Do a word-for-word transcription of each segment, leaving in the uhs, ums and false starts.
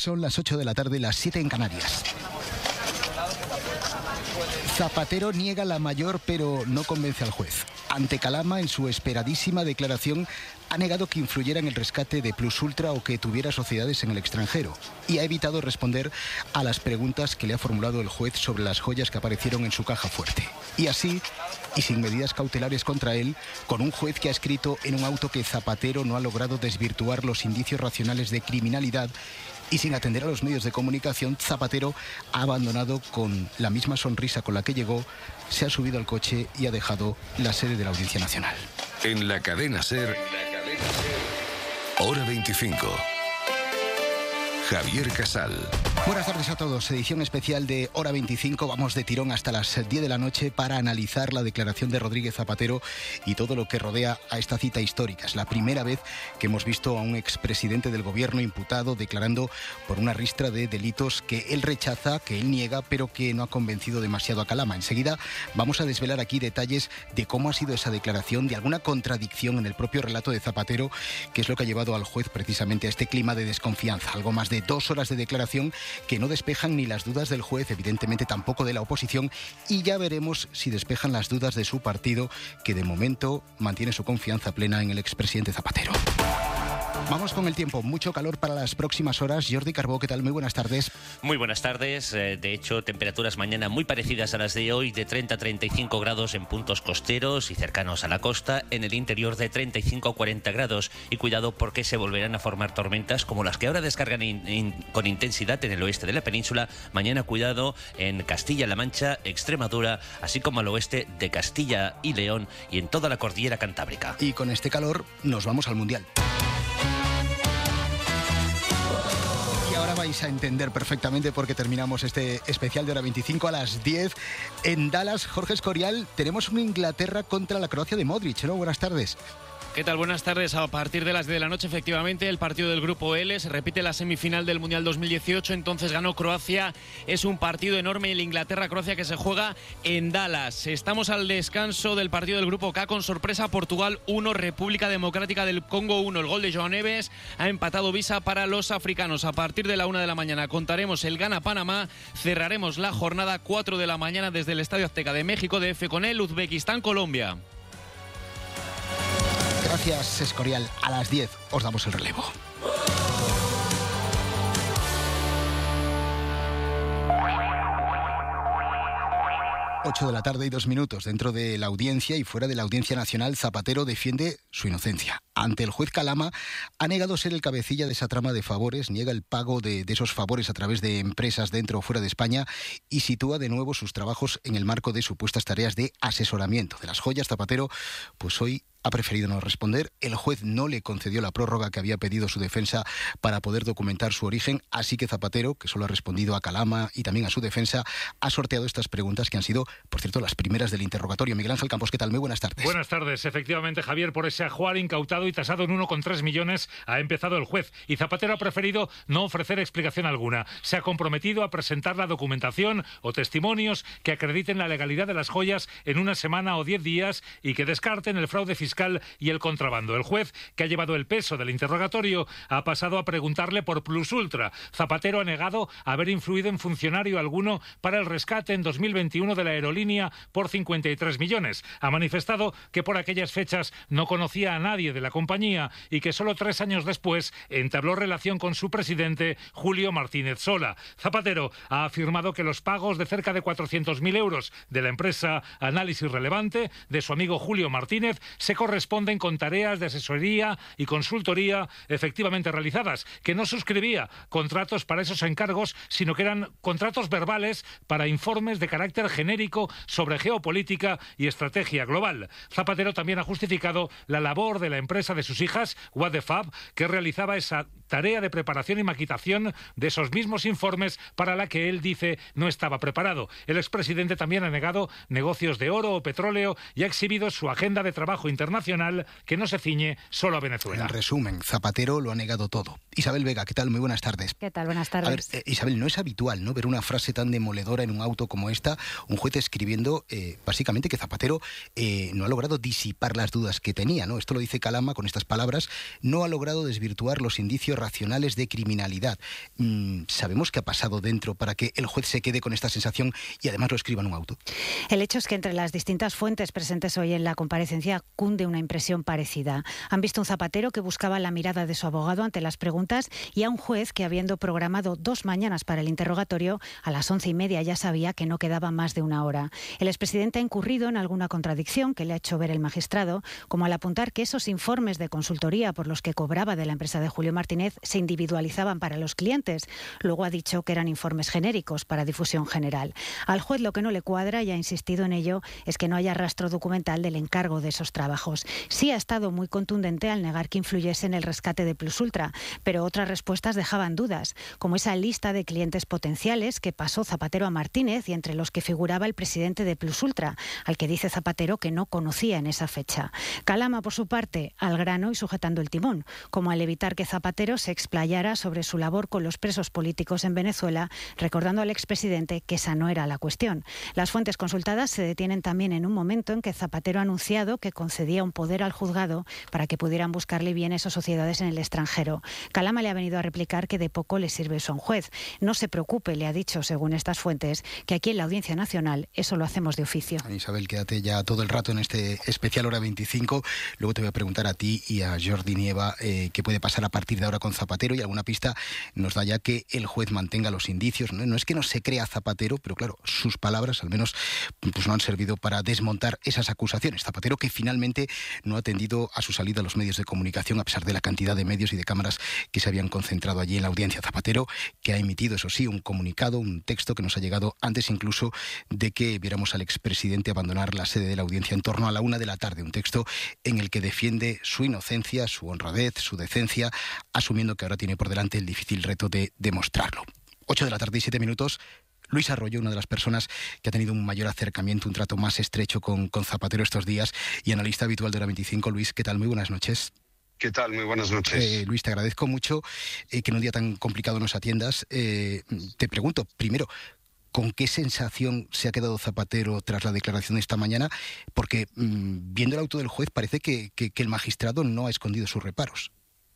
Son las ocho de la tarde, las siete en Canarias. Zapatero niega la mayor, pero no convence al juez. Ante Calama, en su esperadísima declaración, ha negado que influyera en el rescate de Plus Ultra o que tuviera sociedades en el extranjero, y ha evitado responder a las preguntas que le ha formulado el juez sobre las joyas que aparecieron en su caja fuerte. Y así, y sin medidas cautelares contra él, con un juez que ha escrito en un auto que Zapatero no ha logrado desvirtuar los indicios racionales de criminalidad, y sin atender a los medios de comunicación, Zapatero ha abandonado con la misma sonrisa con la que llegó, se ha subido al coche y ha dejado la sede de la Audiencia Nacional. En la cadena SER, Hora veinticinco. Javier Casal. Buenas tardes a todos. Edición especial de Hora veinticinco. Vamos de tirón hasta las diez de la noche para analizar la declaración de Rodríguez Zapatero y todo lo que rodea a esta cita histórica. Es la primera vez que hemos visto a un expresidente del gobierno imputado declarando por una ristra de delitos que él rechaza, que él niega, pero que no ha convencido demasiado a Calama. Enseguida vamos a desvelar aquí detalles de cómo ha sido esa declaración, de alguna contradicción en el propio relato de Zapatero, que es lo que ha llevado al juez precisamente a este clima de desconfianza. Algo más de dos horas de declaración que no despejan ni las dudas del juez, evidentemente tampoco de la oposición, y ya veremos si despejan las dudas de su partido, que de momento mantiene su confianza plena en el expresidente Zapatero. Vamos con el tiempo. Mucho calor para las próximas horas. Jordi Carbó, ¿qué tal? Muy buenas tardes. Muy buenas tardes. De hecho, temperaturas mañana muy parecidas a las de hoy, de treinta a treinta y cinco grados en puntos costeros y cercanos a la costa, en el interior de treinta y cinco a cuarenta grados. Y cuidado, porque se volverán a formar tormentas como las que ahora descargan in, in, con intensidad en el oeste de la península. Mañana cuidado en Castilla-La Mancha, Extremadura, así como al oeste de Castilla y León y en toda la cordillera cantábrica. Y con este calor nos vamos al Mundial. Ahora vais a entender perfectamente por qué terminamos este especial de Hora veinticinco a las diez. En Dallas, Jorge Escorial, tenemos una Inglaterra contra la Croacia de Modric, ¿no? Buenas tardes. ¿Qué tal? Buenas tardes. A partir de las diez de la noche, efectivamente, el partido del Grupo L. Se repite la semifinal del Mundial dos mil dieciocho, entonces ganó Croacia. Es un partido enorme, el Inglaterra-Croacia, que se juega en Dallas. Estamos al descanso del partido del Grupo K con sorpresa. Portugal uno, República Democrática del Congo uno. El gol de João Neves ha empatado visa para los africanos. A partir de la una de la mañana contaremos el Ghana-Panamá. Cerraremos la jornada cuatro de la mañana desde el Estadio Azteca de México D F con el Uzbekistán-Colombia. Gracias, Escorial. A las diez os damos el relevo. ocho de la tarde y dos minutos. Dentro de la audiencia y fuera de la Audiencia Nacional, Zapatero defiende su inocencia. Ante el juez Calama, ha negado ser el cabecilla de esa trama de favores, niega el pago de, de esos favores a través de empresas dentro o fuera de España y sitúa de nuevo sus trabajos en el marco de supuestas tareas de asesoramiento. De las joyas, Zapatero, pues hoy ha preferido no responder. El juez no le concedió la prórroga que había pedido su defensa para poder documentar su origen, así que Zapatero, que solo ha respondido a Calama y también a su defensa, ha sorteado estas preguntas que han sido, por cierto, las primeras del interrogatorio. Miguel Ángel Campos, ¿qué tal? Muy buenas tardes. Buenas tardes. Efectivamente, Javier, por ese ajuar incautado y tasado en uno coma tres millones ha empezado el juez, y Zapatero ha preferido no ofrecer explicación alguna. Se ha comprometido a presentar la documentación o testimonios que acrediten la legalidad de las joyas en una semana o diez días y que descarten el fraude fiscal y el contrabando. El juez, que ha llevado el peso del interrogatorio, ha pasado a preguntarle por Plus Ultra. Zapatero ha negado haber influido en funcionario alguno para el rescate en dos mil veintiuno de la aerolínea por cincuenta y tres millones. Ha manifestado que por aquellas fechas no conocía a nadie de la compañía y que solo tres años después entabló relación con su presidente, Julio Martínez Sola. Zapatero ha afirmado que los pagos de cerca de cuatrocientos mil euros de la empresa Análisis Relevante de su amigo Julio Martínez se corresponden con tareas de asesoría y consultoría efectivamente realizadas, que no suscribía contratos para esos encargos, sino que eran contratos verbales para informes de carácter genérico sobre geopolítica y estrategia global. Zapatero también ha justificado la labor de la empresa de sus hijas, What the Fab, que realizaba esa tarea de preparación y maquetación de esos mismos informes para la que él dice no estaba preparado. El expresidente también ha negado negocios de oro o petróleo y ha exhibido su agenda de trabajo internacional que no se ciñe solo a Venezuela. En resumen, Zapatero lo ha negado todo. Isabel Vega, ¿qué tal? Muy buenas tardes. ¿Qué tal? Buenas tardes. A ver, eh, Isabel, no es habitual, ¿no?, ver una frase tan demoledora en un auto como esta, un juez escribiendo eh, básicamente que Zapatero eh, no ha logrado disipar las dudas que tenía, ¿no? Esto lo dice Calama con estas palabras: no ha logrado desvirtuar los indicios racionales de criminalidad. Mm, ¿Sabemos qué ha pasado dentro para que el juez se quede con esta sensación y además lo escriba en un auto? El hecho es que entre las distintas fuentes presentes hoy en la comparecencia cunde una impresión parecida. Han visto un Zapatero que buscaba la mirada de su abogado ante las preguntas y a un juez que, habiendo programado dos mañanas para el interrogatorio, a las once y media ya sabía que no quedaba más de una hora. El expresidente ha incurrido en alguna contradicción que le ha hecho ver el magistrado, como al apuntar que esos informes de consultoría por los que cobraba de la empresa de Julio Martínez se individualizaban para los clientes. Luego ha dicho que eran informes genéricos para difusión general. Al juez lo que no le cuadra, y ha insistido en ello, es que no haya rastro documental del encargo de esos trabajos. Sí ha estado muy contundente al negar que influyese en el rescate de Plus Ultra, pero otras respuestas dejaban dudas, como esa lista de clientes potenciales que pasó Zapatero a Martínez y entre los que figuraba el presidente de Plus Ultra, al que dice Zapatero que no conocía en esa fecha. Calama, por su parte, al grano y sujetando el timón, como al evitar que Zapatero se explayara sobre su labor con los presos políticos en Venezuela, recordando al expresidente que esa no era la cuestión. Las fuentes consultadas se detienen también en un momento en que Zapatero ha anunciado que concedía un poder al juzgado para que pudieran buscarle bienes o sociedades en el extranjero. Calama le ha venido a replicar que de poco le sirve eso a un juez. No se preocupe, le ha dicho, según estas fuentes, que aquí en la Audiencia Nacional eso lo hacemos de oficio. Isabel, quédate ya todo el rato en este especial Hora veinticinco. Luego te voy a preguntar a ti y a Jordi Nieva eh, qué puede pasar a partir de ahora con Zapatero, y alguna pista nos da ya que el juez mantenga los indicios. No, no es que no se crea Zapatero, pero claro, sus palabras al menos pues no han servido para desmontar esas acusaciones. Zapatero, que finalmente no ha atendido a su salida a los medios de comunicación a pesar de la cantidad de medios y de cámaras que se habían concentrado allí en la audiencia. Zapatero, que ha emitido, eso sí, un comunicado, un texto que nos ha llegado antes incluso de que viéramos al expresidente abandonar la sede de la audiencia en torno a la una de la tarde. Un texto en el que defiende su inocencia, su honradez, su decencia, asumiendo que ahora tiene por delante el difícil reto de demostrarlo. Ocho de la tarde y siete minutos. Luis Arroyo, una de las personas que ha tenido un mayor acercamiento, un trato más estrecho con, con Zapatero estos días, y analista habitual de Hora veinticinco. Luis, ¿qué tal? Muy buenas noches. ¿Qué tal? Muy buenas noches. Eh, Luis, te agradezco mucho eh, que en un día tan complicado nos atiendas. Eh, te pregunto, primero, ¿con qué sensación se ha quedado Zapatero tras la declaración de esta mañana? Porque mmm, viendo el auto del juez parece que, que, que el magistrado no ha escondido sus reparos.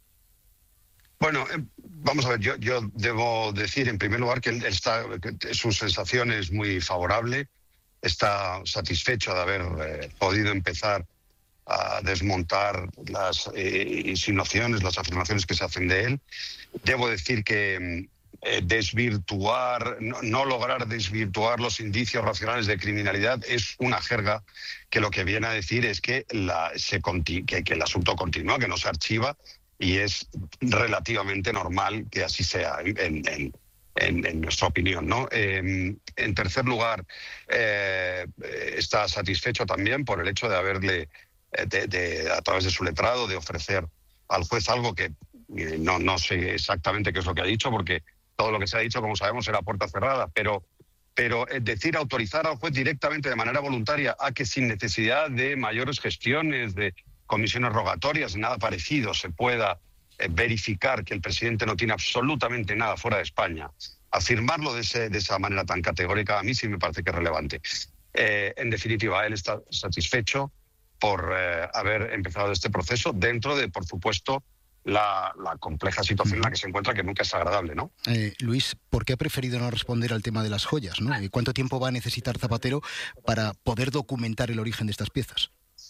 Bueno, eh, vamos a ver, yo, yo debo decir en primer lugar que, él está, que su sensación es muy favorable, está satisfecho de haber eh, podido empezar a desmontar las eh, insinuaciones, las afirmaciones que se hacen de él. Debo decir que eh, desvirtuar, no, no lograr desvirtuar los indicios racionales de criminalidad es una jerga que lo que viene a decir es que, la, se conti- que, que el asunto continúa, que no se archiva, y es relativamente normal que así sea, en, en, en, en nuestra opinión, ¿no? Eh, en tercer lugar, eh, está satisfecho también por el hecho de haberle, de, de, a través de su letrado, de ofrecer al juez algo que eh, no, no sé exactamente qué es lo que ha dicho, porque todo lo que se ha dicho, como sabemos, era puerta cerrada, pero, pero es decir, autorizar al juez directamente de manera voluntaria a que sin necesidad de mayores gestiones, de comisiones rogatorias, nada parecido, se pueda eh, verificar que el presidente no tiene absolutamente nada fuera de España. Afirmarlo de, ese, de esa manera tan categórica a mí sí me parece que es relevante. Eh, en definitiva, él está satisfecho por eh, haber empezado este proceso dentro de, por supuesto, la, la compleja situación en la que se encuentra, que nunca es agradable, ¿no? Eh, Luis, ¿por qué ha preferido no responder al tema de las joyas, ¿no? ¿Cuánto tiempo va a necesitar Zapatero para poder documentar el origen de estas piezas?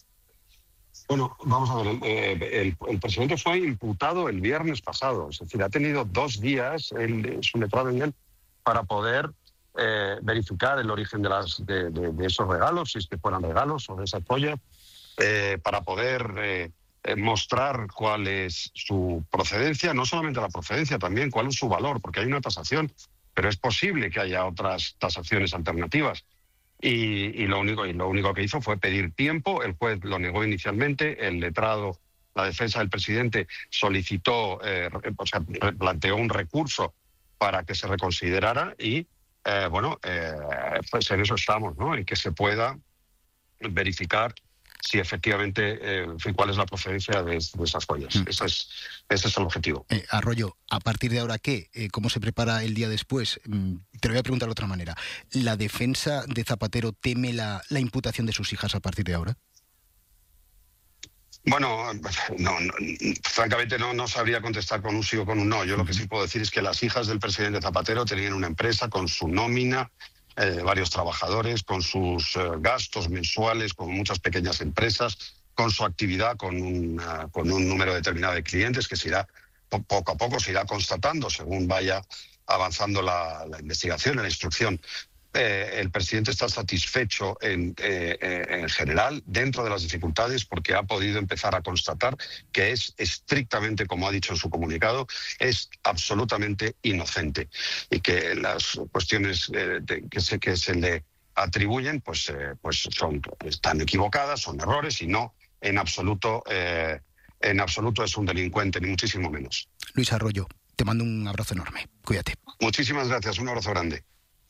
Bueno, vamos a ver, el, el, el presidente fue imputado el viernes pasado, es decir, ha tenido dos días, él, su letrado y él, para poder eh, verificar el origen de, las, de, de, de esos regalos, si es que fueran regalos o de esa joya, eh, para poder eh, mostrar cuál es su procedencia, no solamente la procedencia, también cuál es su valor, porque hay una tasación, pero es posible que haya otras tasaciones alternativas. Y, y, lo único, y lo único que hizo fue pedir tiempo, el juez lo negó inicialmente, el letrado, la defensa del presidente solicitó, eh, o sea, planteó un recurso para que se reconsiderara y, eh, bueno, eh, pues en eso estamos, ¿no? En que se pueda verificar si efectivamente, eh, cuál es la procedencia de, de esas joyas. Mm. Ese, es, ese es el objetivo. Eh, Arroyo, ¿a partir de ahora qué? Eh, ¿Cómo se prepara el día después? Mm, te lo voy a preguntar de otra manera. ¿La defensa de Zapatero teme la, la imputación de sus hijas a partir de ahora? Bueno, no, no, francamente no, no sabría contestar con un sí o con un no. Yo lo que sí puedo decir es que las hijas del presidente Zapatero tenían una empresa con su nómina, eh, varios trabajadores, con sus eh, gastos mensuales, con muchas pequeñas empresas, con su actividad, con, una, con un número determinado de clientes que se irá, po poco a poco se irá constatando según vaya avanzando la, la investigación, la instrucción. Eh, el presidente está satisfecho en, eh, eh, en general, dentro de las dificultades, porque ha podido empezar a constatar que es estrictamente, como ha dicho en su comunicado, es absolutamente inocente y que las cuestiones eh, de, que, se, que se le atribuyen pues, eh, pues son, están equivocadas, son errores y no en absoluto, eh, en absoluto es un delincuente, ni muchísimo menos. Luis Arroyo, te mando un abrazo enorme. Cuídate. Muchísimas gracias, un abrazo grande.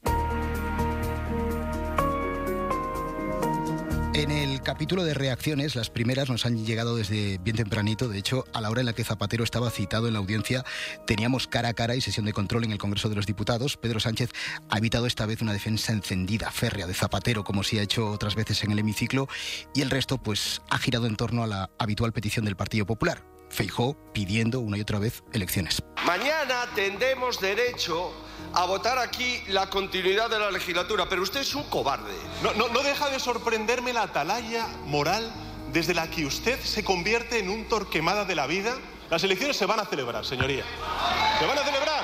En el capítulo de reacciones, las primeras nos han llegado desde bien tempranito. De hecho, a la hora en la que Zapatero estaba citado en la audiencia, teníamos cara a cara y sesión de control en el Congreso de los Diputados. Pedro Sánchez ha evitado esta vez una defensa encendida, férrea de Zapatero, como sí ha hecho otras veces en el hemiciclo, y el resto pues ha girado en torno a la habitual petición del Partido Popular. Feijóo pidiendo una y otra vez elecciones. Mañana tendremos derecho a votar aquí la continuidad de la legislatura, pero usted es un cobarde. No, no, no deja de sorprenderme la atalaya moral desde la que usted se convierte en un Torquemada de la vida. Las elecciones se van a celebrar, señoría. Se van a celebrar.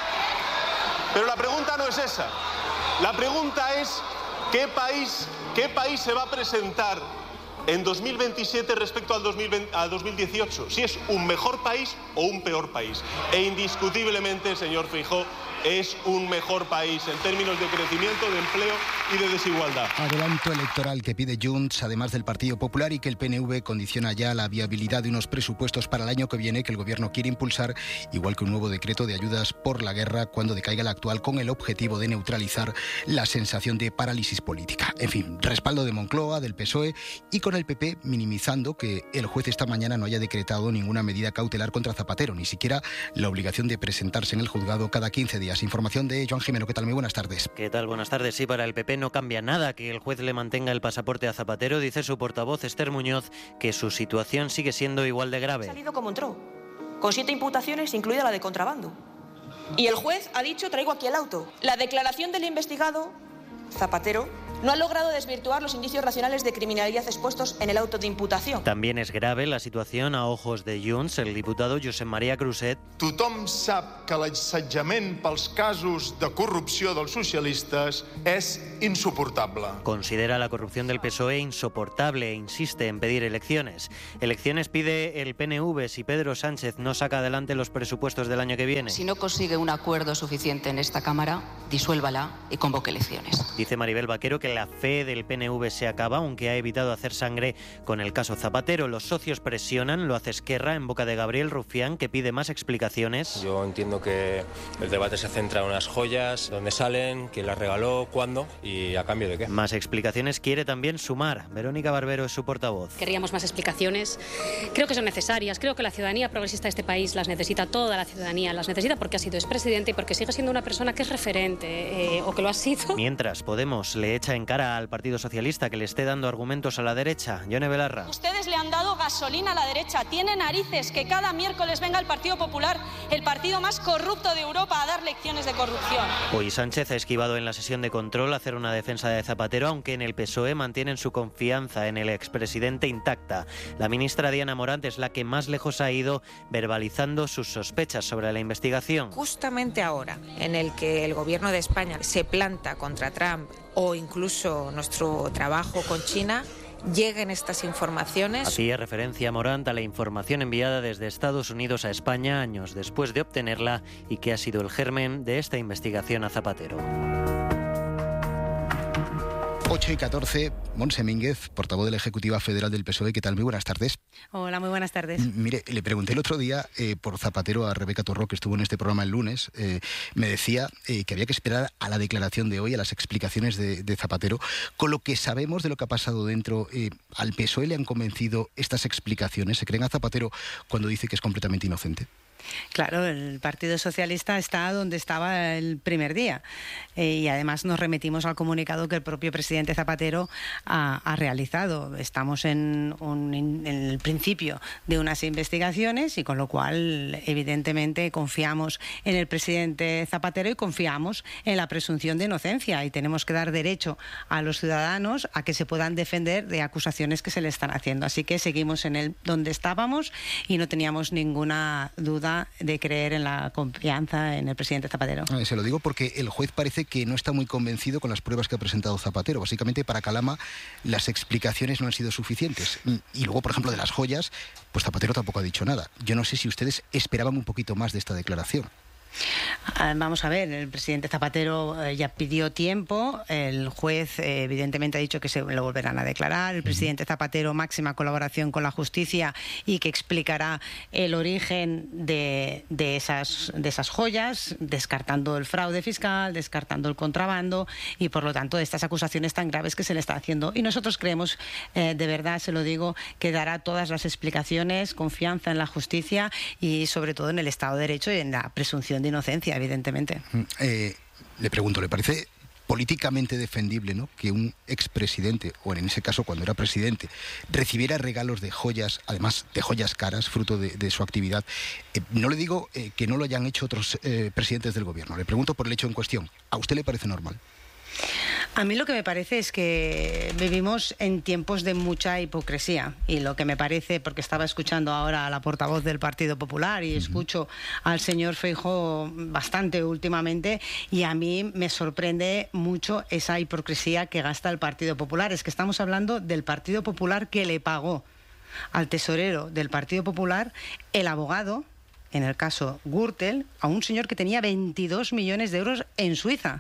Pero la pregunta no es esa. La pregunta es ¿qué país, qué país se va a presentar en dos mil veintisiete respecto al dos mil veinte, al dos mil dieciocho? Si es un mejor país o un peor país. E indiscutiblemente, señor Feijóo, es un mejor país en términos de crecimiento, de empleo y de desigualdad. Adelanto electoral que pide Junts, además del Partido Popular, y que el P N V condiciona ya la viabilidad de unos presupuestos para el año que viene que el Gobierno quiere impulsar, igual que un nuevo decreto de ayudas por la guerra cuando decaiga la actual, con el objetivo de neutralizar la sensación de parálisis política. En fin, respaldo de Moncloa, del P S O E y con el P P minimizando que el juez esta mañana no haya decretado ninguna medida cautelar contra Zapatero, ni siquiera la obligación de presentarse en el juzgado cada quince días. Información de Joan Jimeno. ¿Qué tal? Muy buenas tardes. ¿Qué tal? Buenas tardes. Sí, para el P P no cambia nada que el juez le mantenga el pasaporte a Zapatero. Dice su portavoz Esther Muñoz que su situación sigue siendo igual de grave. Ha salido como entró, con siete imputaciones, incluida la de contrabando. Y el juez ha dicho, traigo aquí el auto. La declaración del investigado, Zapatero, no ha logrado desvirtuar los indicios racionales de criminalidad expuestos en el auto de imputación. También es grave la situación a ojos de Junts. El diputado Josep María Cruzet. Tothom sap que l'assetjament pels casos de corrupció dels socialistes és insuportable. Considera la corrupción del P S O E insoportable e insiste en pedir elecciones. Elecciones pide el P N V si Pedro Sánchez no saca adelante los presupuestos del año que viene. Si no consigue un acuerdo suficiente en esta Cámara, disuélvala y convoque elecciones. Dice Maribel Vaquero que la fe del P N V se acaba, aunque ha evitado hacer sangre con el caso Zapatero. Los socios presionan, lo hace Esquerra en boca de Gabriel Rufián, que pide más explicaciones. Yo entiendo que el debate se centra en unas joyas, dónde salen, quién las regaló, cuándo y a cambio de qué. Más explicaciones quiere también Sumar. Verónica Barbero es su portavoz. Querríamos más explicaciones. Creo que son necesarias. Creo que la ciudadanía progresista de este país las necesita, toda la ciudadanía las necesita, porque ha sido expresidente y porque sigue siendo una persona que es referente, eh, o que lo ha sido. Mientras Podemos le echa en cara al Partido Socialista que le esté dando argumentos a la derecha. Yone Belarra. Ustedes le han dado gasolina a la derecha. Tiene narices que cada miércoles venga el Partido Popular, el partido más corrupto de Europa, a dar lecciones de corrupción. Hoy Sánchez ha esquivado en la sesión de control hacer una defensa de Zapatero, aunque en el P S O E mantienen su confianza en el expresidente intacta. La ministra Diana Morant es la que más lejos ha ido, verbalizando sus sospechas sobre la investigación. Justamente ahora, en el que el gobierno de España se planta contra Trump o incluso nuestro trabajo con China, lleguen estas informaciones. Hacía referencia Morant a la información enviada desde Estados Unidos a España años después de obtenerla y que ha sido el germen de esta investigación a Zapatero. ocho y catorce, Montse Mínguez, portavoz de la Ejecutiva Federal del P S O E. ¿Qué tal? Muy buenas tardes. Hola, muy buenas tardes. M- mire, le pregunté el otro día eh, por Zapatero a Rebeca Torró, que estuvo en este programa el lunes. Eh, me decía eh, que había que esperar a la declaración de hoy, a las explicaciones de, de Zapatero. Con lo que sabemos de lo que ha pasado dentro, eh, ¿al P S O E le han convencido estas explicaciones? ¿Se creen a Zapatero cuando dice que es completamente inocente? Claro, el Partido Socialista está donde estaba el primer día eh, y además nos remitimos al comunicado que el propio presidente Zapatero ha, ha realizado. Estamos en, un, en el principio de unas investigaciones y con lo cual evidentemente confiamos en el presidente Zapatero y confiamos en la presunción de inocencia y tenemos que dar derecho a los ciudadanos a que se puedan defender de acusaciones que se le están haciendo. Así que seguimos en el donde estábamos y no teníamos ninguna duda de creer en la confianza en el presidente Zapatero. Se lo digo porque el juez parece que no está muy convencido con las pruebas que ha presentado Zapatero. Básicamente, para Calama las explicaciones no han sido suficientes. Y luego, por ejemplo, de las joyas, pues Zapatero tampoco ha dicho nada. Yo no sé si ustedes esperaban un poquito más de esta declaración. Vamos a ver, el presidente Zapatero eh, ya pidió tiempo, el juez eh, evidentemente ha dicho que se lo volverán a declarar, el presidente Zapatero máxima colaboración con la justicia y que explicará el origen de, de, esas, de esas joyas, descartando el fraude fiscal, descartando el contrabando y por lo tanto de estas acusaciones tan graves que se le está haciendo. Y nosotros creemos, eh, de verdad se lo digo, que dará todas las explicaciones, confianza en la justicia y sobre todo en el Estado de Derecho y en la presunción de inocencia, evidentemente. Eh, le pregunto, ¿le parece políticamente defendible, ¿no?, que un expresidente, o en ese caso cuando era presidente, recibiera regalos de joyas, además de joyas caras, fruto de, de su actividad? Eh, no le digo eh, que no lo hayan hecho otros eh, presidentes del gobierno, le pregunto por el hecho en cuestión. ¿A usted le parece normal? A mí lo que me parece es que vivimos en tiempos de mucha hipocresía y lo que me parece, porque estaba escuchando ahora a la portavoz del Partido Popular y escucho al señor Feijóo bastante últimamente y a mí me sorprende mucho esa hipocresía que gasta el Partido Popular. Es que estamos hablando del Partido Popular que le pagó al tesorero del Partido Popular el abogado, en el caso Gürtel, a un señor que tenía veintidós millones de euros en Suiza.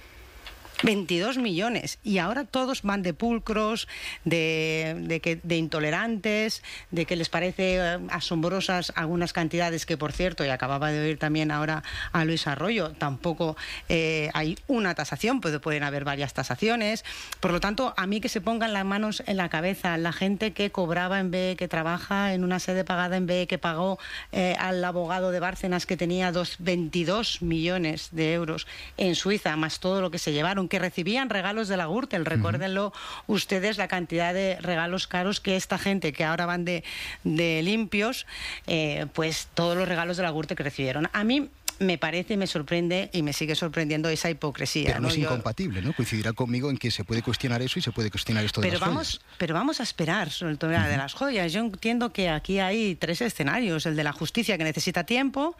veintidós millones y ahora todos van de pulcros, de, de, que, de intolerantes, de que les parece asombrosas algunas cantidades que, por cierto, y acababa de oír también ahora a Luis Arroyo, tampoco eh, hay una tasación, pero pueden haber varias tasaciones. Por lo tanto, a mí que se pongan las manos en la cabeza la gente que cobraba en B E, que trabaja en una sede pagada en B E, que pagó eh, al abogado de Bárcenas que tenía dos, veintidós millones de euros en Suiza, más todo lo que se llevaron, que recibían regalos de la Gürtel. Recuérdenlo ustedes la cantidad de regalos caros que esta gente que ahora van de, de limpios, eh, pues todos los regalos de la Gürtel que recibieron. A mí me parece, me sorprende y me sigue sorprendiendo esa hipocresía. Pero no, ¿no? es Yo... incompatible, ¿no? Coincidirá conmigo en que se puede cuestionar eso y se puede cuestionar esto de pero las vamos, joyas. Pero vamos a esperar sobre el tema uh-huh. de las joyas. Yo entiendo que aquí hay tres escenarios. El de la justicia, que necesita tiempo,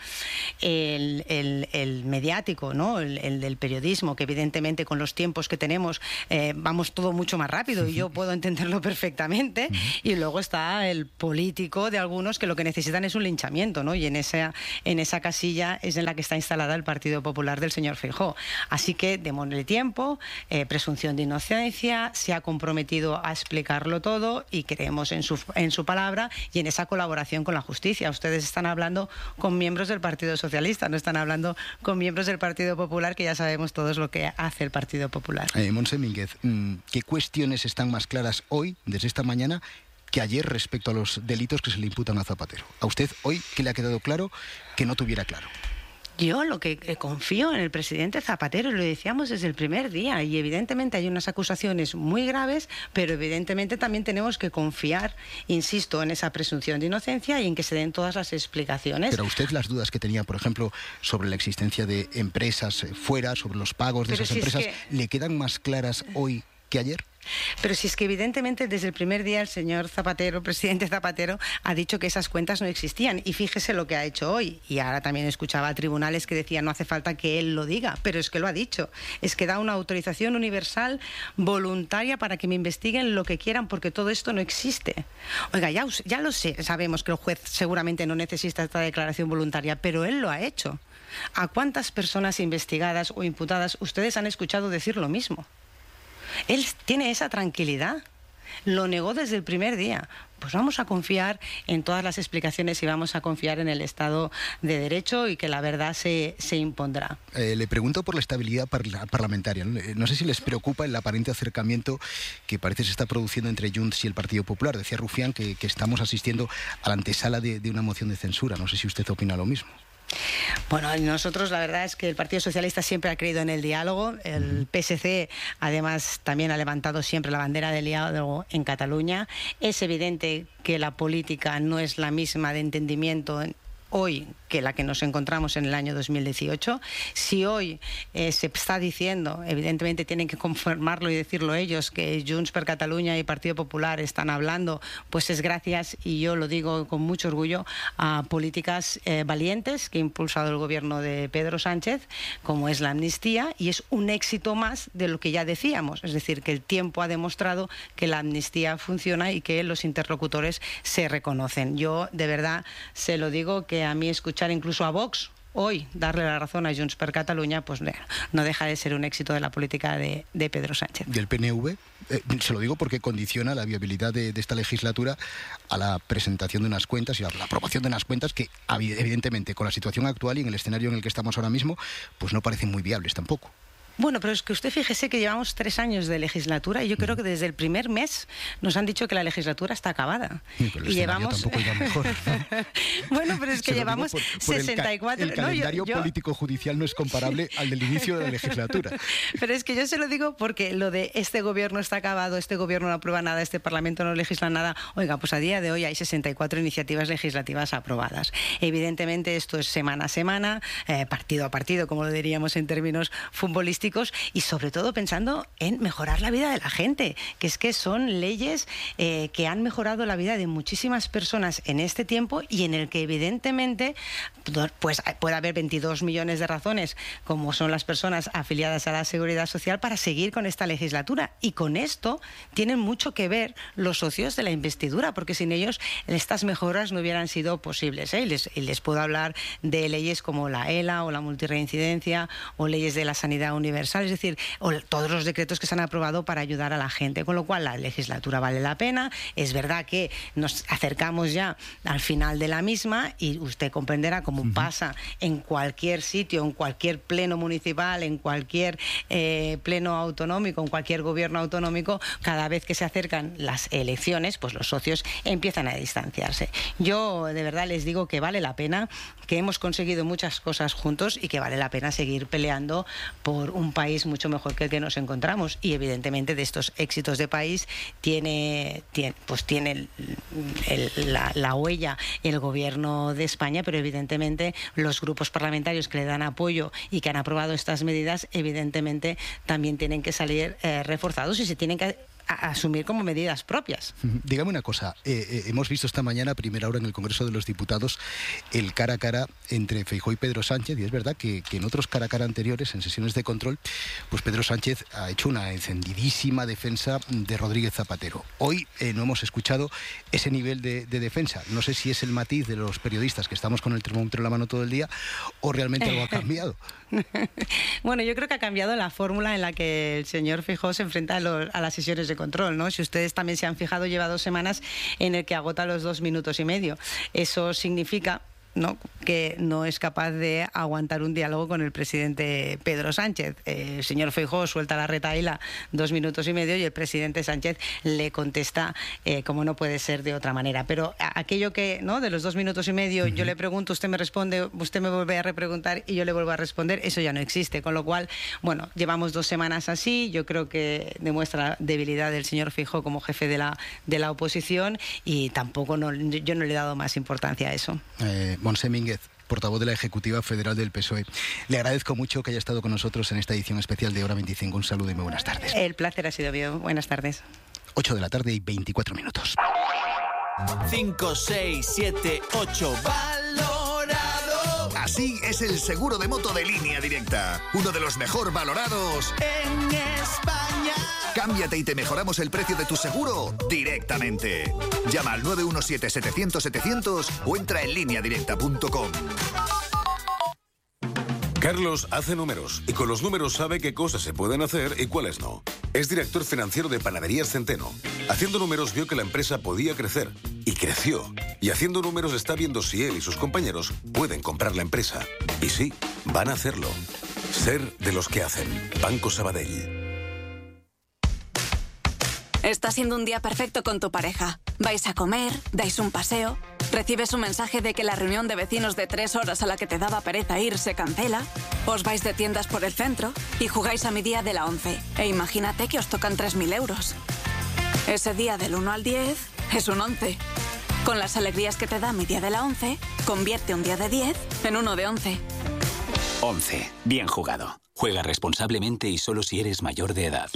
el, el, el mediático, ¿no? El, el del periodismo, que evidentemente con los tiempos que tenemos eh, vamos todo mucho más rápido y yo puedo entenderlo perfectamente. Uh-huh. Y luego está el político de algunos que lo que necesitan es un linchamiento, ¿no? Y en esa, en esa casilla es en la que está instalada el Partido Popular del señor Feijóo. Así que démosle tiempo, eh, presunción de inocencia, se ha comprometido a explicarlo todo y creemos en su, en su palabra y en esa colaboración con la justicia. Ustedes están hablando con miembros del Partido Socialista, no están hablando con miembros del Partido Popular, que ya sabemos todos lo que hace el Partido Popular. Eh, Montse Mínguez, ¿qué cuestiones están más claras hoy, desde esta mañana, que ayer respecto a los delitos que se le imputan a Zapatero? ¿A usted hoy qué le ha quedado claro que no tuviera claro? Yo lo que eh, confío en el presidente Zapatero, lo decíamos desde el primer día, y evidentemente hay unas acusaciones muy graves, pero evidentemente también tenemos que confiar, insisto, en esa presunción de inocencia y en que se den todas las explicaciones. Pero usted las dudas que tenía, por ejemplo, sobre la existencia de empresas fuera, sobre los pagos de pero esas si empresas, es que... ¿le quedan más claras hoy que ayer? Pero si es que evidentemente desde el primer día el señor Zapatero, el presidente Zapatero, ha dicho que esas cuentas no existían y fíjese lo que ha hecho hoy. Y ahora también escuchaba a tribunales que decían no hace falta que él lo diga, pero es que lo ha dicho. Es que da una autorización universal voluntaria para que me investiguen lo que quieran porque todo esto no existe. Oiga, ya, ya lo sé, sabemos que el juez seguramente no necesita esta declaración voluntaria, pero él lo ha hecho. ¿A cuántas personas investigadas o imputadas ustedes han escuchado decir lo mismo? Él tiene esa tranquilidad. Lo negó desde el primer día. pues vamos a confiar en todas las explicaciones y vamos a confiar en el Estado de Derecho y que la verdad se, se impondrá. Eh, le pregunto por la estabilidad parla parlamentaria. ¿no? no sé si les preocupa el aparente acercamiento que parece se está produciendo entre Junts y el Partido Popular. Decía Rufián que, que estamos asistiendo a la antesala de, de una moción de censura. No sé si usted opina lo mismo. Bueno, nosotros la verdad es que el Partido Socialista siempre ha creído en el diálogo. El P S C además también ha levantado siempre la bandera del diálogo en Cataluña. Es evidente que la política no es la misma de entendimiento hoy que la que nos encontramos en el año dos mil dieciocho. Si hoy eh, se está diciendo, evidentemente tienen que confirmarlo y decirlo ellos, que Junts per Catalunya y Partido Popular están hablando, pues es gracias, y yo lo digo con mucho orgullo, a políticas eh, valientes que ha impulsado el gobierno de Pedro Sánchez, como es la amnistía, y es un éxito más de lo que ya decíamos. Es decir, que el tiempo ha demostrado que la amnistía funciona y que los interlocutores se reconocen. Yo, de verdad, se lo digo, que a mí escuchar incluso a Vox hoy darle la razón a Junts per Catalunya, pues no deja de ser un éxito de la política de, de Pedro Sánchez. ¿Y el P N V? Eh, se lo digo porque condiciona la viabilidad de, de esta legislatura a la presentación de unas cuentas y a la aprobación de unas cuentas que, evidentemente, con la situación actual y en el escenario en el que estamos ahora mismo, pues no parecen muy viables tampoco. Bueno, pero es que usted fíjese que llevamos tres años de legislatura y yo creo que desde el primer mes nos han dicho que la legislatura está acabada. Sí, pero el y llevamos tampoco iba mejor, ¿no? Bueno, pero es que llevamos por, por sesenta y cuatro... El, ca el calendario no, yo, yo... político-judicial no es comparable al del inicio de la legislatura. Pero es que yo se lo digo porque lo de este gobierno está acabado, este gobierno no aprueba nada, este Parlamento no legisla nada. Oiga, pues a día de hoy hay sesenta y cuatro iniciativas legislativas aprobadas. Evidentemente esto es semana a semana, eh, partido a partido, como lo diríamos en términos futbolísticos, y sobre todo pensando en mejorar la vida de la gente, que es que son leyes eh, que han mejorado la vida de muchísimas personas en este tiempo y en el que evidentemente pues puede haber veintidós millones de razones, como son las personas afiliadas a la Seguridad Social, para seguir con esta legislatura. Y con esto tienen mucho que ver los socios de la investidura, porque sin ellos estas mejoras no hubieran sido posibles, ¿eh? Y les, y les puedo hablar de leyes como la E L A o la multirreincidencia o leyes de la sanidad universal, es decir, o todos los decretos que se han aprobado para ayudar a la gente, con lo cual la legislatura vale la pena. Es verdad que nos acercamos ya al final de la misma y usted comprenderá, como uh-huh. pasa en cualquier sitio, en cualquier pleno municipal, en cualquier eh, pleno autonómico, en cualquier gobierno autonómico, cada vez que se acercan las elecciones, pues los socios empiezan a distanciarse. Yo de verdad les digo que vale la pena, que hemos conseguido muchas cosas juntos y que vale la pena seguir peleando por un país mucho mejor que el que nos encontramos. Y evidentemente de estos éxitos de país tiene, tiene pues tiene el, el, la, la huella el gobierno de España, pero evidentemente los grupos parlamentarios que le dan apoyo y que han aprobado estas medidas evidentemente también tienen que salir eh, reforzados y se tienen que a asumir como medidas propias. Dígame una cosa, eh, eh, hemos visto esta mañana a primera hora en el Congreso de los Diputados el cara a cara entre Feijóo y Pedro Sánchez, y es verdad que, que en otros cara a cara anteriores, en sesiones de control, pues Pedro Sánchez ha hecho una encendidísima defensa de Rodríguez Zapatero. Hoy eh, no hemos escuchado ese nivel de, de defensa. No sé si es el matiz de los periodistas que estamos con el termómetro en la mano todo el día o realmente algo ha cambiado. Bueno, yo creo que ha cambiado la fórmula en la que el señor Feijóo se enfrenta a, los, a las sesiones de control, ¿no? Si ustedes también se han fijado, lleva dos semanas en el que agota los dos minutos y medio. Eso significa, ¿no?, que no es capaz de aguantar un diálogo con el presidente Pedro Sánchez. Eh, el señor Feijóo suelta la retahíla dos minutos y medio y el presidente Sánchez le contesta eh, como no puede ser de otra manera. Pero aquello que, ¿no?, de los dos minutos y medio, uh-huh. yo le pregunto, usted me responde, usted me vuelve a repreguntar y yo le vuelvo a responder, eso ya no existe. Con lo cual, bueno, llevamos dos semanas así. Yo creo que demuestra debilidad del señor Feijóo como jefe de la, de la oposición y tampoco no, yo no le he dado más importancia a eso. Eh, Montse Mínguez, portavoz de la Ejecutiva Federal del P S O E. Le agradezco mucho que haya estado con nosotros en esta edición especial de Hora veinticinco. Un saludo y muy buenas tardes. El placer ha sido mío. Buenas tardes. ocho de la tarde y veinticuatro minutos. cinco, seis, siete, ocho. Valorado. Así es el seguro de moto de Línea Directa. Uno de los mejor valorados en España. Cámbiate y te mejoramos el precio de tu seguro directamente. Llama al nueve uno siete, setecientos, setecientos o entra en línea directa punto com. Carlos hace números y con los números sabe qué cosas se pueden hacer y cuáles no. Es director financiero de Panaderías Centeno. Haciendo números vio que la empresa podía crecer. Y creció. Y haciendo números está viendo si él y sus compañeros pueden comprar la empresa. Y sí, van a hacerlo. Ser de los que hacen. Banco Sabadell. Está siendo un día perfecto con tu pareja. Vais a comer, dais un paseo, recibes un mensaje de que la reunión de vecinos de tres horas a la que te daba pereza ir se cancela, os vais de tiendas por el centro y jugáis a mi día de la once. E imagínate que os tocan tres mil euros. Ese día del uno al diez es un once. Con las alegrías que te da mi día de la once, convierte un día de diez en uno de once. once. Bien jugado. Juega responsablemente y solo si eres mayor de edad.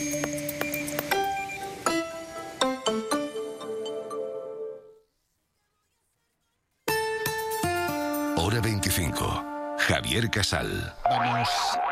Hora veinticinco. Javier Casal. Vamos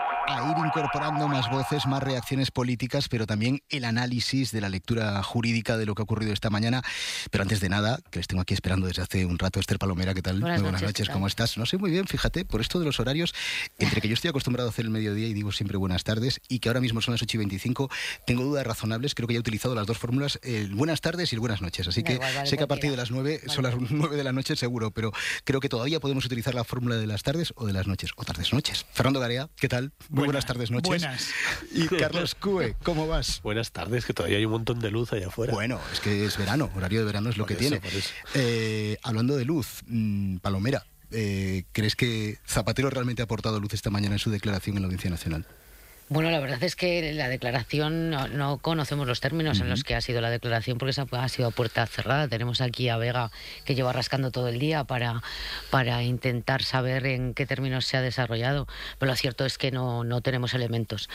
a ir incorporando más voces, más reacciones políticas, pero también el análisis de la lectura jurídica de lo que ha ocurrido esta mañana. Pero antes de nada, que les tengo aquí esperando desde hace un rato, Esther Palomera, ¿qué tal? Buenas muy buenas noches, noches, ¿cómo estás? No sé muy bien, fíjate, por esto de los horarios, entre que yo estoy acostumbrado a hacer el mediodía y digo siempre buenas tardes, y que ahora mismo son las ocho y veinticinco, tengo dudas razonables, creo que ya he utilizado las dos fórmulas, el buenas tardes y el buenas noches, así que igual, vale, sé que a partir cualquiera. de las nueve Vale. son las nueve de la noche seguro, pero creo que todavía podemos utilizar la fórmula de las tardes o de las noches, o tardes-noches. Fernando Garea, ¿qué tal? Muy buenas, buenas tardes, noches. Buenas. Y Carlos Cue, ¿cómo vas? Buenas tardes, que todavía hay un montón de luz allá afuera. Bueno, es que es verano, horario de verano es lo Por que eso, tiene. por eso. Eh, hablando de luz, mmm, Palomera, eh, ¿crees que Zapatero realmente ha aportado luz esta mañana en su declaración en la Audiencia Nacional? Bueno, la verdad es que la declaración, no, no conocemos los términos uh-huh. en los que ha sido la declaración, porque esa ha sido a puerta cerrada. Tenemos aquí a Vega, que lleva rascando todo el día para, para intentar saber en qué términos se ha desarrollado, pero lo cierto es que no, no tenemos elementos.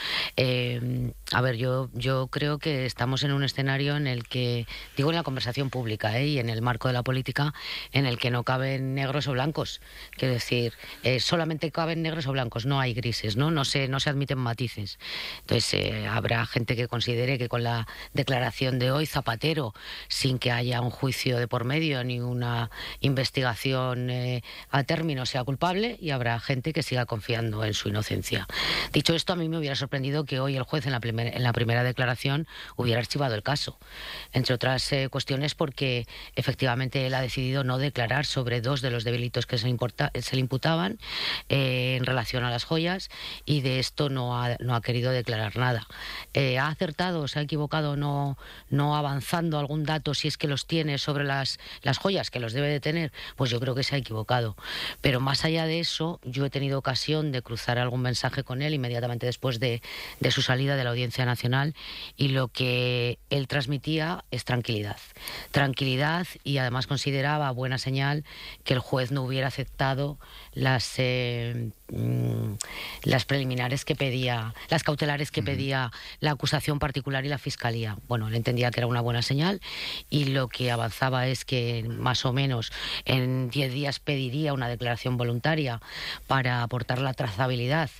Eh, a ver, yo, yo creo que estamos en un escenario en el que, digo en la conversación pública, ¿eh? y en el marco de la política, en el que no caben negros o blancos. Quiero decir, eh, solamente caben negros o blancos, no hay grises, ¿no? No se, no se admiten matices. Entonces eh, habrá gente que considere que con la declaración de hoy Zapatero, sin que haya un juicio de por medio ni una investigación eh, a término, sea culpable, y habrá gente que siga confiando en su inocencia. Dicho esto, a mí me hubiera sorprendido que hoy el juez en la, primer, en la primera declaración hubiera archivado el caso, entre otras eh, cuestiones porque efectivamente él ha decidido no declarar sobre dos de los delitos que se, importa, se le imputaban eh, en relación a las joyas, y de esto no ha no ha querido declarar nada. Eh, ¿Ha acertado, se ha equivocado no, no avanzando algún dato, si es que los tiene, sobre las, las joyas, que los debe de tener? Pues yo creo que se ha equivocado. Pero más allá de eso, yo he tenido ocasión de cruzar algún mensaje con él inmediatamente después de, de su salida de la Audiencia Nacional, y lo que él transmitía es tranquilidad. Tranquilidad, y además consideraba buena señal que el juez no hubiera aceptado las, eh, mm, las preliminares que pedía, las cautelares que pedía la acusación particular y la Fiscalía. Bueno, él entendía que era una buena señal, y lo que avanzaba es que más o menos en diez días pediría una declaración voluntaria para aportar la trazabilidad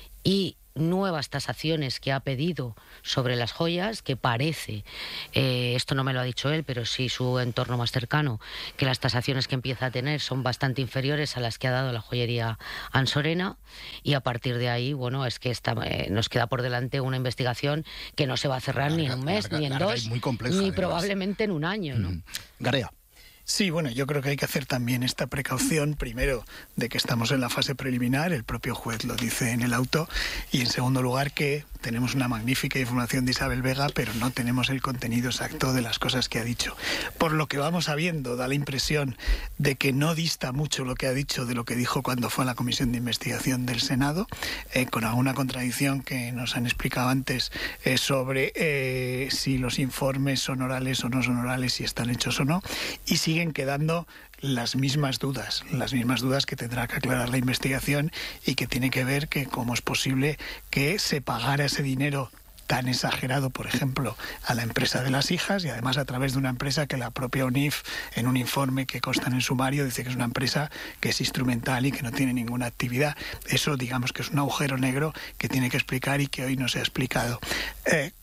y nuevas tasaciones que ha pedido sobre las joyas, que parece, eh, esto no me lo ha dicho él, pero sí su entorno más cercano, que las tasaciones que empieza a tener son bastante inferiores a las que ha dado la joyería Ansorena, y a partir de ahí, bueno, es que está, eh, nos queda por delante una investigación que no se va a cerrar larga, ni en un mes, larga, ni en dos, muy compleja, ni además. Probablemente en un año, ¿no? Mm. Garea. Sí, bueno, yo creo que hay que hacer también esta precaución, primero, de que estamos en la fase preliminar, el propio juez lo dice en el auto, y en segundo lugar que tenemos una magnífica información de Isabel Vega, pero no tenemos el contenido exacto de las cosas que ha dicho. Por lo que vamos sabiendo, da la impresión de que no dista mucho lo que ha dicho de lo que dijo cuando fue a la Comisión de Investigación del Senado, eh, con alguna contradicción que nos han explicado antes eh, sobre eh, si los informes son orales o no son orales, si están hechos o no, y si siguen quedando las mismas dudas, las mismas dudas que tendrá que aclarar la investigación, y que tiene que ver que cómo es posible que se pagara ese dinero tan exagerado, por ejemplo, a la empresa de las hijas, y además a través de una empresa que la propia U N I F, en un informe que consta en el sumario, dice que es una empresa que es instrumental y que no tiene ninguna actividad. Eso, digamos que es un agujero negro que tiene que explicar y que hoy no se ha explicado. Eh,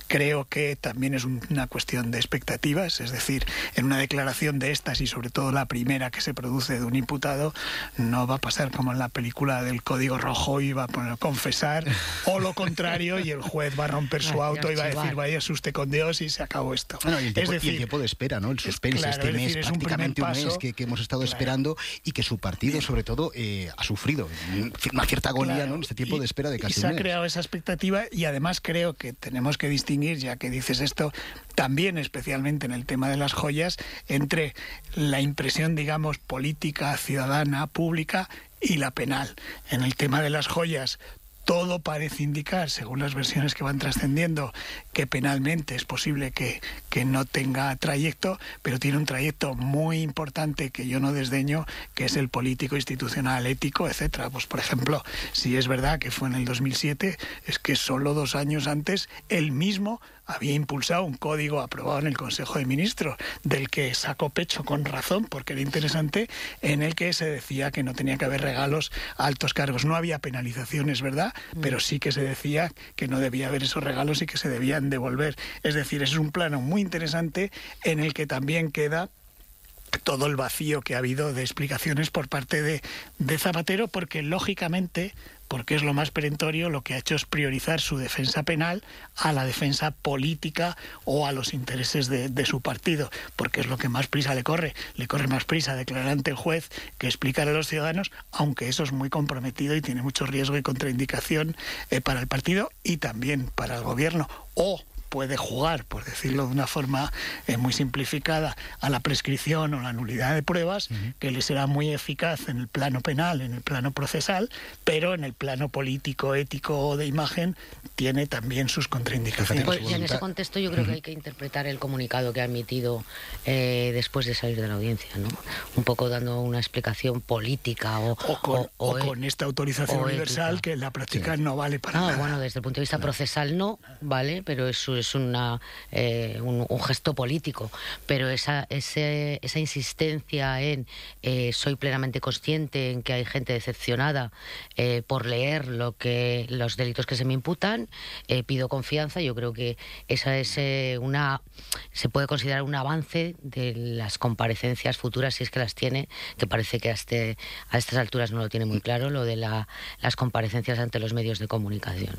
Creo que también es un, una cuestión de expectativas, es decir, en una declaración de estas y sobre todo la primera que se produce de un imputado, no va a pasar como en la película del Código Rojo y va a poner confesar, o lo contrario, y el juez va a romper su auto y va a decir vaya usted con Dios y se acabó esto. Bueno, y el tiempo, es decir, y el tiempo de espera, ¿no? El suspense, claro, este es mes, decir, es un prácticamente un, primer mes paso, que, que hemos estado claro. esperando y que su partido, sobre todo, eh, ha sufrido una cierta agonía, claro, ¿no? En este tiempo y, de espera de casi y se un ha mes. creado esa expectativa y además creo que tenemos que distinguir, ya que dices esto, también especialmente en el tema de las joyas, entre la impresión, digamos, política, ciudadana, pública y la penal. En el tema de las joyas, todo parece indicar, según las versiones que van trascendiendo, que penalmente es posible que, que no tenga trayecto, pero tiene un trayecto muy importante que yo no desdeño, que es el político, institucional, ético, etcétera. Pues, por ejemplo, si es verdad que fue en el dos mil siete, es que solo dos años antes él mismo había impulsado un código aprobado en el Consejo de Ministros, del que sacó pecho con razón, porque era interesante, en el que se decía que no tenía que haber regalos a altos cargos. No había penalizaciones, ¿verdad? Pero sí que se decía que no debía haber esos regalos y que se debían devolver. Es decir, es un plano muy interesante en el que también queda todo el vacío que ha habido de explicaciones por parte de, de Zapatero, porque lógicamente, porque es lo más perentorio, lo que ha hecho es priorizar su defensa penal a la defensa política o a los intereses de, de su partido, porque es lo que más prisa le corre. Le corre más prisa declarar ante el juez que explicar a los ciudadanos, aunque eso es muy comprometido y tiene mucho riesgo y contraindicación eh, para el partido y también para el gobierno. O puede jugar, por decirlo de una forma eh, muy simplificada, a la prescripción o la nulidad de pruebas, uh-huh. que le será muy eficaz en el plano penal, en el plano procesal, pero en el plano político, ético o de imagen tiene también sus contraindicaciones. Pues, y en ese contexto yo creo uh-huh. que hay que interpretar el comunicado que ha emitido eh, después de salir de la audiencia, ¿no? Un poco dando una explicación política o, o, con, o, o, o con esta autorización universal ética. Que en la práctica sí. no vale para no, nada. Bueno, desde el punto de vista no. procesal no, vale, pero eso es una eh, un, un gesto político, pero esa ese, esa insistencia en eh, soy plenamente consciente en que hay gente decepcionada eh, por leer lo que los delitos que se me imputan, eh, pido confianza. Yo creo que esa es eh, una se puede considerar un avance de las comparecencias futuras, si es que las tiene, que parece que a, este, a estas alturas no lo tiene muy claro, lo de la, las comparecencias ante los medios de comunicación.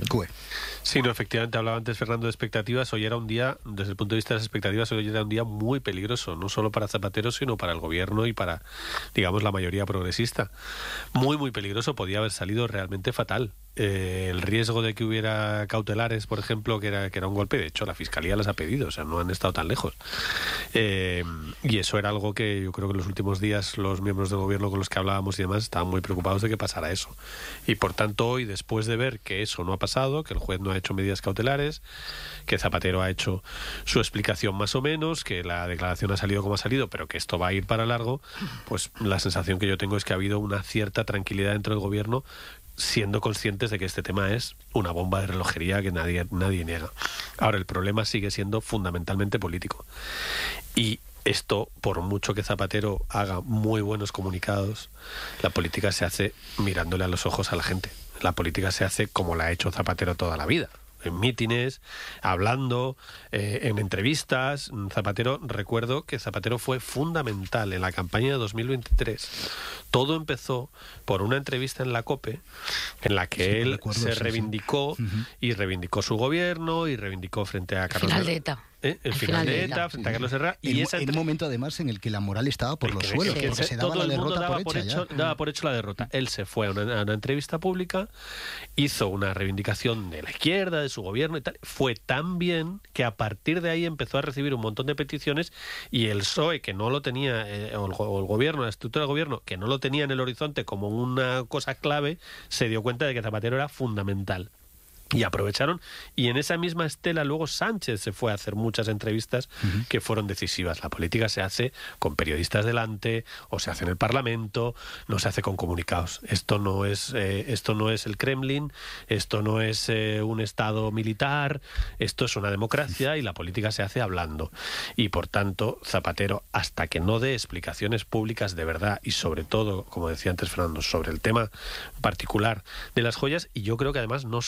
Sí, no, efectivamente, hablaba antes Fernando de expectativas. Hoy era un día, desde el punto de vista de las expectativas, hoy era un día muy peligroso, no solo para Zapatero, sino para el gobierno y para, digamos, la mayoría progresista. Muy, muy peligroso, podía haber salido realmente fatal. Eh, el riesgo de que hubiera cautelares, por ejemplo, que era, que era un golpe, de hecho la Fiscalía las ha pedido, o sea, no han estado tan lejos. Eh, y eso era algo que yo creo que en los últimos días los miembros del gobierno con los que hablábamos y demás estaban muy preocupados de que pasara eso. Y por tanto hoy, después de ver que eso no ha pasado, que el juez no ha hecho medidas cautelares, que Zapatero ha hecho su explicación más o menos, que la declaración ha salido como ha salido, pero que esto va a ir para largo, pues la sensación que yo tengo es que ha habido una cierta tranquilidad dentro del gobierno, siendo conscientes de que este tema es una bomba de relojería que nadie, nadie niega. Ahora, el problema sigue siendo fundamentalmente político. Y esto, por mucho que Zapatero haga muy buenos comunicados, la política se hace mirándole a los ojos a la gente. La política se hace como la ha hecho Zapatero toda la vida. En mítines, hablando, eh, en entrevistas. Zapatero, recuerdo que Zapatero fue fundamental en la campaña de dos mil veintitrés. Todo empezó por una entrevista en la COPE en la que sí, él recuerdo, se sí, reivindicó sí. Uh-huh. y reivindicó su gobierno y reivindicó frente a Carlos Final de ETA. ¿Eh? El, el final, final de ETA, ETA frente a Carlos Herrera. Y en, esa entre... en un momento además en el que la moral estaba por los suelos, sí. porque se daba todo la el mundo derrota daba por, por hecha, hecho, daba por hecho la derrota. Él se fue a una, a una entrevista pública, hizo una reivindicación de la izquierda, de su gobierno y tal. Fue tan bien que a partir de ahí empezó a recibir un montón de peticiones y el P S O E, que no lo tenía, eh, o, el, o el gobierno, la estructura del gobierno, que no lo tenía en el horizonte como una cosa clave, se dio cuenta de que Zapatero era fundamental. Y aprovecharon, y en esa misma estela luego Sánchez se fue a hacer muchas entrevistas uh-huh. que fueron decisivas. La política se hace con periodistas delante, o se hace en el Parlamento, no se hace con comunicados. Esto no es eh, esto no es el Kremlin, esto no es eh, un Estado militar, esto es una democracia y la política se hace hablando. Y por tanto, Zapatero, hasta que no dé explicaciones públicas de verdad, y sobre todo, como decía antes Fernando, sobre el tema particular de las joyas, y yo creo que además no solo dar explicaciones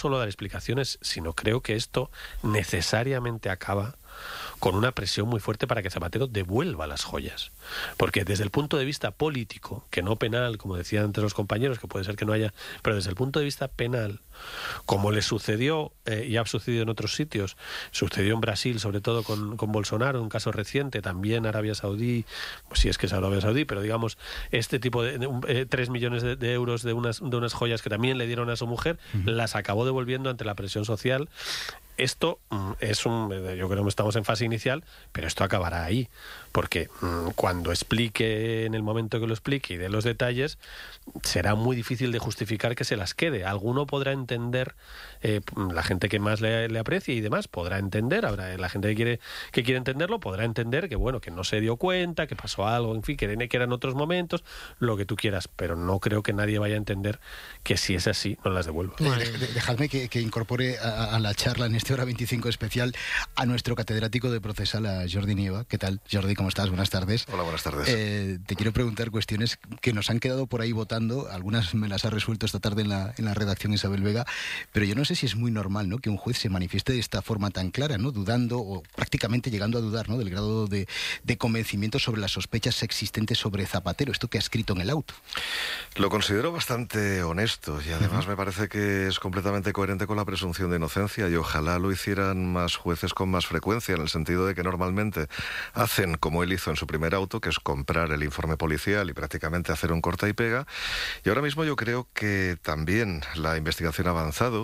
explicaciones, sino creo que esto necesariamente acaba con una presión muy fuerte para que Zapatero devuelva las joyas. Porque desde el punto de vista político, que no penal, como decían antes los compañeros, que puede ser que no haya, pero desde el punto de vista penal, como le sucedió, eh, y ha sucedido en otros sitios, sucedió en Brasil, sobre todo con, con Bolsonaro, un caso reciente, también Arabia Saudí, pues si es que es Arabia Saudí, pero digamos, este tipo de, de eh, tres millones de, de euros de unas, de unas joyas que también le dieron a su mujer, uh-huh. las acabó devolviendo ante la presión social. Esto mm, es un... Yo creo que estamos en fase inicial, pero esto acabará ahí, porque mmm, cuando explique, en el momento que lo explique y dé los detalles, será muy difícil de justificar que se las quede. Alguno podrá entender, eh, la gente que más le, le aprecie y demás, podrá entender, habrá la gente que quiere, que quiere entenderlo, podrá entender que, bueno, que no se dio cuenta, que pasó algo, en fin, que, que eran otros momentos, lo que tú quieras, pero no creo que nadie vaya a entender que si es así, no las devuelva. Eh, dejadme que, que incorpore a, a la charla en este Hora veinticinco especial a nuestro catedrático de procesal, a Jordi Nieva. ¿Qué tal, Jordi? ¿Cómo estás? Buenas tardes. Hola, buenas tardes. Eh, te quiero preguntar cuestiones que nos han quedado por ahí votando. Algunas me las ha resuelto esta tarde en la, en la redacción Isabel Vega, pero yo no sé si es muy normal, ¿no?, que un juez se manifieste de esta forma tan clara, ¿no?, dudando o prácticamente llegando a dudar, ¿no?, del grado de, de convencimiento sobre las sospechas existentes sobre Zapatero, esto que ha escrito en el auto. Lo considero bastante honesto y además uh-huh. me parece que es completamente coherente con la presunción de inocencia, y ojalá lo hicieran más jueces con más frecuencia, en el sentido de que normalmente hacen como él hizo en su primer auto, que es comprar el informe policial y prácticamente hacer un corta y pega. Y ahora mismo yo creo que también la investigación ha avanzado,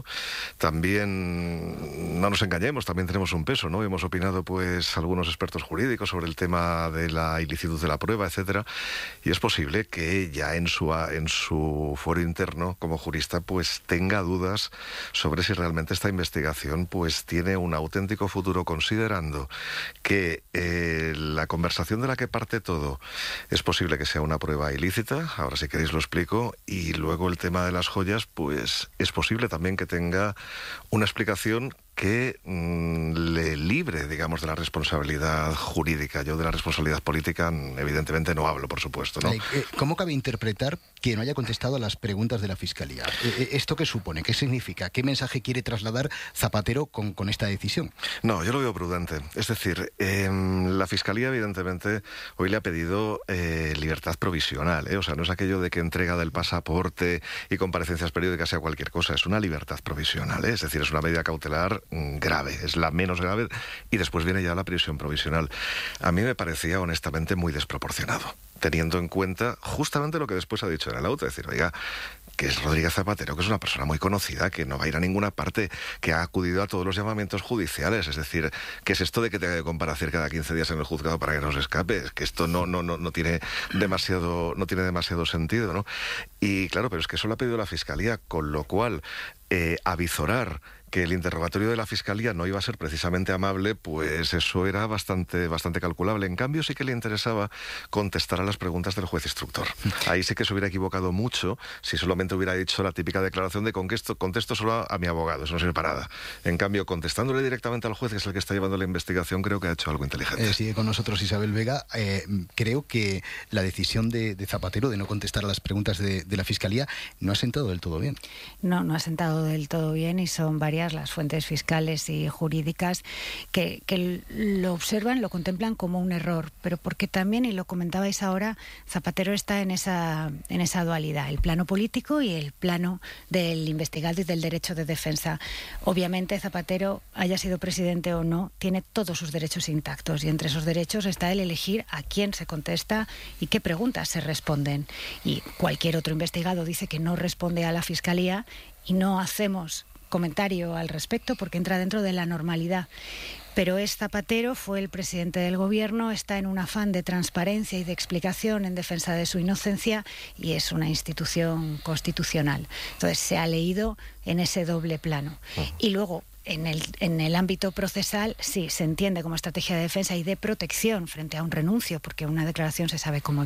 también, no nos engañemos, también tenemos un peso, ¿no? Hemos opinado pues algunos expertos jurídicos sobre el tema de la ilicitud de la prueba, etcétera, y es posible que ya en su, en su fuero interno como jurista pues tenga dudas sobre si realmente esta investigación pues tiene un auténtico futuro, considerando que eh, la conversación de la que parte todo es posible que sea una prueba ilícita, ahora si queréis lo explico, y luego el tema de las joyas pues es posible también que tenga una explicación que mmm, le libre, digamos, de la responsabilidad jurídica. Yo de la responsabilidad política evidentemente no hablo, por supuesto, ¿no? ¿Cómo cabe interpretar que no haya contestado a las preguntas de la Fiscalía? ¿Esto qué supone? ¿Qué significa? ¿Qué mensaje quiere trasladar Zapatero con, con esta decisión? No, yo lo veo prudente. Es decir, eh, la Fiscalía evidentemente hoy le ha pedido eh, libertad provisional, ¿eh? O sea, no es aquello de que entrega del pasaporte y comparecencias periódicas sea cualquier cosa, es una libertad provisional, ¿eh? Es decir, es una medida cautelar grave, es la menos grave, y después viene ya la prisión provisional. A mí me parecía honestamente muy desproporcionado, teniendo en cuenta justamente lo que después ha dicho en el auto, es decir, oiga, que es Rodríguez Zapatero, que es una persona muy conocida, que no va a ir a ninguna parte, que ha acudido a todos los llamamientos judiciales, es decir, ¿qué es esto de que tenga que comparecer cada quince días en el juzgado para que no se escape? Es que esto no, no, no, no tiene demasiado, no tiene demasiado sentido, ¿no? Y claro, pero es que eso lo ha pedido la Fiscalía, con lo cual eh, avizorar que el interrogatorio de la Fiscalía no iba a ser precisamente amable, pues eso era bastante, bastante calculable. En cambio, sí que le interesaba contestar a las preguntas del juez instructor. Ahí sí que se hubiera equivocado mucho si solamente hubiera dicho la típica declaración de contesto, contesto solo a mi abogado, eso no sirve para nada. En cambio, contestándole directamente al juez, que es el que está llevando la investigación, creo que ha hecho algo inteligente. Eh, sigue con nosotros Isabel Vega. Eh, creo que la decisión de, de Zapatero de no contestar a las preguntas de, de la Fiscalía no ha sentado del todo bien. No, no ha sentado del todo bien, y son varias las fuentes fiscales y jurídicas que, que lo observan, lo contemplan como un error, pero porque también, y lo comentabais ahora, Zapatero está en esa, en esa dualidad, el plano político y el plano del investigado y del derecho de defensa. Obviamente Zapatero, haya sido presidente o no, tiene todos sus derechos intactos, y entre esos derechos está el elegir a quién se contesta y qué preguntas se responden. Y cualquier otro investigado dice que no responde a la Fiscalía y no hacemos comentario al respecto porque entra dentro de la normalidad. Pero es Zapatero, fue el presidente del gobierno, está en un afán de transparencia y de explicación en defensa de su inocencia, y es una institución constitucional. Entonces se ha leído en ese doble plano. Y luego, en el, en el ámbito procesal, sí, se entiende como estrategia de defensa y de protección frente a un renuncio, porque una declaración se sabe cómo